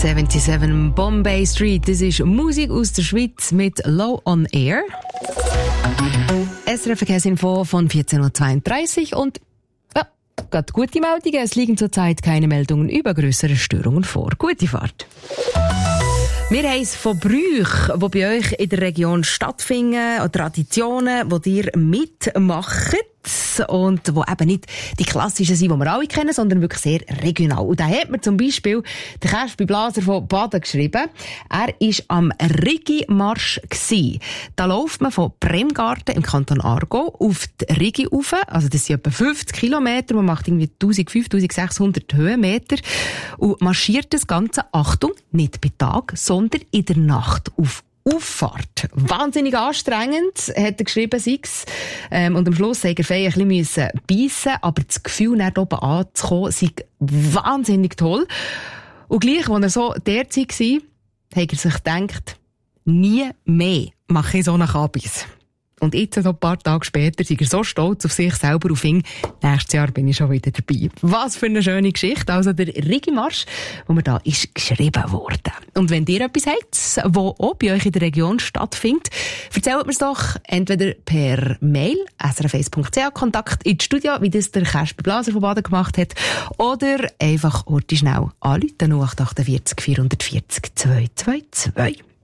77 Bombay Street. Das ist Musik aus der Schweiz mit Low on Air. SRF Verkehrsinfo von 14.32 Uhr und gerade gute Meldungen. Es liegen zurzeit keine Meldungen über grössere Störungen vor. Gute Fahrt. Wir haben es von Brüchen, die bei euch in der Region stattfinden, oder Traditionen, die ihr mitmacht und die eben nicht die klassischen sind, die wir alle kennen, sondern wirklich sehr regional. Und da hat mir zum Beispiel der Kasper Blaser von Baden geschrieben. Er war am Rigi-Marsch. Da läuft man von Bremgarten im Kanton Aargau auf die Rigi rauf. Also das sind etwa 50 Kilometer. Man macht irgendwie 1500-1600 Höhenmeter und marschiert das Ganze, Achtung, nicht bei Tag, sondern in der Nacht auf Auffahrt. Wahnsinnig anstrengend, hat er geschrieben, sei's. Und am Schluss hat er ein bisschen beißen, aber das Gefühl, nach oben anzukommen, sei wahnsinnig toll. Und gleich, als er so derzeit war, hat er sich gedacht, nie mehr mache ich so einen Kabis. Und jetzt, noch ein paar Tage später, ist er so stolz auf sich selber und findet, nächstes Jahr bin ich schon wieder dabei. Was für eine schöne Geschichte. Also der Rigi-Marsch, wo mir da ist geschrieben worden. Und wenn ihr etwas habt, wo auch bei euch in der Region stattfindet, erzählt mir's doch entweder per Mail, srf1.ch, Kontakt ins Studio, wie das der Kasper Blaser von Baden gemacht hat, oder einfach schnell anrufen, 0848 440 222.